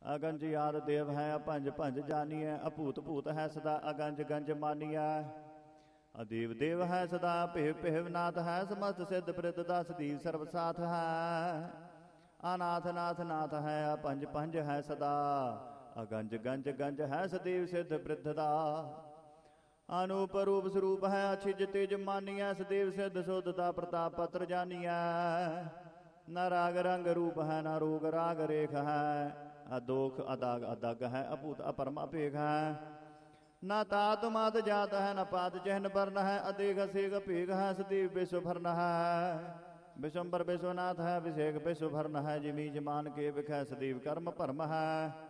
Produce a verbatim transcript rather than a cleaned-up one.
ਅਗੰਜ ਆਦ ਦੇਵ ਹੈ ਅਭੰਜ ਭੰਜ ਜਾਨੀਐ। ਅਭੂਤ ਭੂਤ ਹੈ ਸਦਾ ਅਗੰਜ ਗੰਜ ਮਾਨੀਐ। ਅਦੇਵ ਦੇਵ ਹੈ ਸਦਾ ਭੇਵ ਭੇਵ ਨਾਥ ਹੈ। ਸਮਸਤ ਸਿੱਧ ਪ੍ਰਿਤ ਦਸ ਦੀਵ ਸਰਬ ਸਾਥ ਹੈ। ਅਨਾਥ ਨਾਥ ਨਾਥ ਹੈ ਅਭੰਜ ਭੰਜ ਹੈ ਸਦਾ। ਅਗੰਜ ਗੰਜ ਗੰਜ ਹੈ ਸਦੀਵ ਸਿੱਧ ਪ੍ਰਿਤ ਦਾ। ਅਨੂਪ ਰੂਪ ਸਰੂਪ ਹੈ ਅਛਿਜ ਤੇਜ ਮਾਨੀਐ। ਸਦੀਵ ਸਿੱਧ ਸੁਧਤਾ ਪ੍ਰਤਾਪ ਪਤਰ ਜਾਨੀਐ। ਨਾ ਰਾਗ ਰੰਗ ਰੂਪ ਹੈ ਨਾ ਰੋਗ ਰਾਗ ਰੇਖ ਹੈ। ਅਦੋਖ ਅਦਾਗ ਅਦਗ ਹੈ ਅਭੂਤ ਅਪਰਮ ਅਭੇਖ ਹੈ। ਨਾ ਤਾਤ ਮਾਤ ਜਾਤ ਹੈ ਨਾ ਪਾਤ ਚਿਹਨ ਵਰਨ ਹੈ। ਅਦੇਖ ਅਸੇਖ ਭੇਗ ਹੈ ਸਦੀਵ ਵਿਸ਼ਵ ਭਰਨ ਹੈ। ਵਿਸ਼ੰਬਰ ਵਿਸ਼ਵਨਾਥ ਹੈ ਵਿਸ਼ੇਖ ਵਿਸ਼ਵ ਭਰਨ ਹੈ। ਜਿਮੀ ਜਮਾਨ ਕੇ ਵਿਖੈ ਸਦੀਵ ਕਰਮ ਭਰਮ ਹੈ।